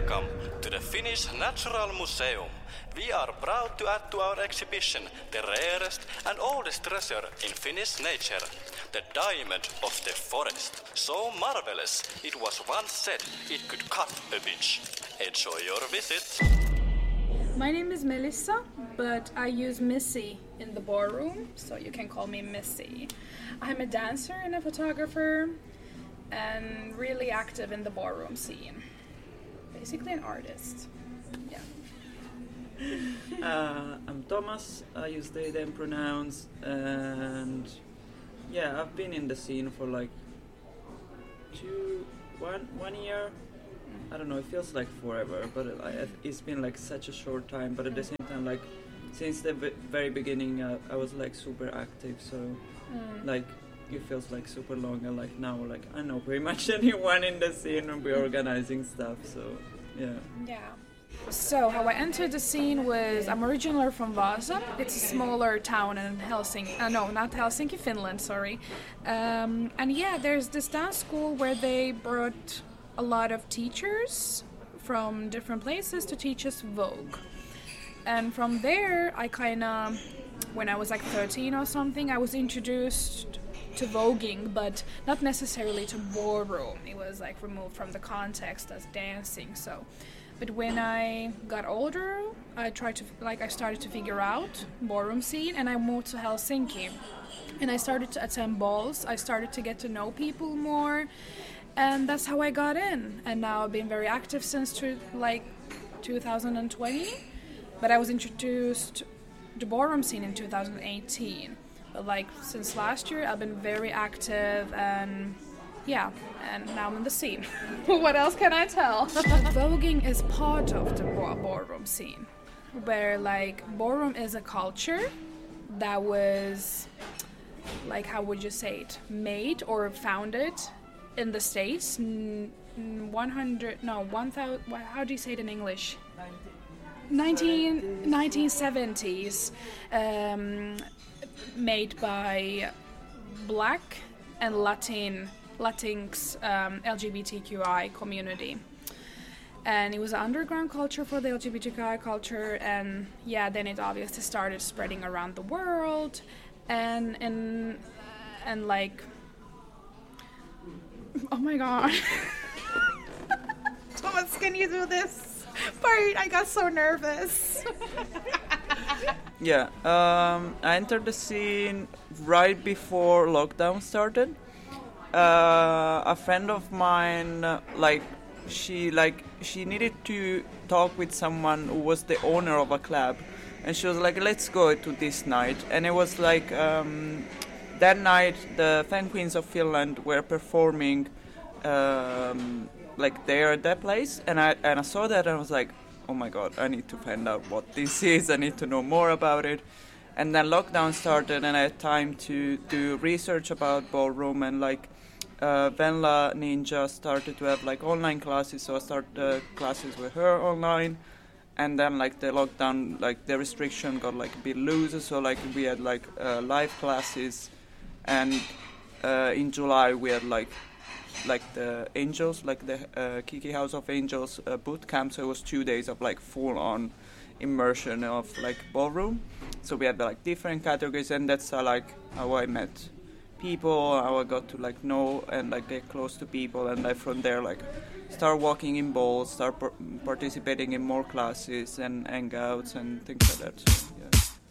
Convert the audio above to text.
Welcome to the Finnish Natural Museum. We are proud to add to our exhibition the rarest and oldest treasure in Finnish nature, the diamond of the forest. So marvelous, it was once said it could cut a bitch. Enjoy your visit. My name is Melissa, but I use Missy in the ballroom, so you can call me Missy. I'm a dancer and a photographer, and really active in the ballroom scene. Basically an artist. Yeah. I'm Thomas, I use they, them pronouns, and yeah, I've been in the scene for like one year. I don't know, it feels like forever, but it's been like such a short time, but at the same time, like since the very beginning I was like super active, so like it feels like super long, and like now like I know pretty much anyone in the scene and we're organizing stuff, so yeah. So how I entered the scene was, I'm originally from Vasa. It's a smaller town in Helsinki, not Helsinki, Finland, sorry. And yeah, there's this dance school where they brought a lot of teachers from different places to teach us Vogue. And from there, I when I was like 13 or something, I was introduced to voguing, but not necessarily to ballroom. It was like removed from the context as dancing. But when I got older, I started to figure out ballroom scene, and I moved to Helsinki. And I started to attend balls. I started to get to know people more, and that's how I got in. And now I've been very active since 2020. But I was introduced to ballroom scene in 2018. But like since last year, I've been very active, and yeah, and now I'm in the scene. What else can I tell? Voguing is part of the ballroom scene, where like ballroom is a culture that was, like, how would you say it, made or founded in the States. 1000. How do you say it in English? 1970s. Made by Black and Latinx LGBTQI community, and it was an underground culture for the LGBTQI culture, and yeah, then it obviously started spreading around the world, and like, oh my god. Thomas, can you do this part? I got so nervous. Yeah, I entered the scene right before lockdown started. A friend of mine, she needed to talk with someone who was the owner of a club, and she was like, let's go to this night. And it was like, that night the Fan Queens of Finland were performing like there at that place, and I saw that and I was like, oh my god, I need to find out what this is, I need to know more about it. And then lockdown started, and I had time to do research about ballroom, and like Venla Ninja started to have like online classes, so I started classes with her online. And then like the lockdown, like the restriction got like a bit looser, so like we had like live classes, and in July we had like the Angels, like the Kiki House of Angels boot camp, so it was 2 days of like full on immersion of like ballroom. So we had like different categories, and that's how I met people, how I got to like know and like get close to people, and I from there like start walking in balls, start participating in more classes and hangouts and things like that.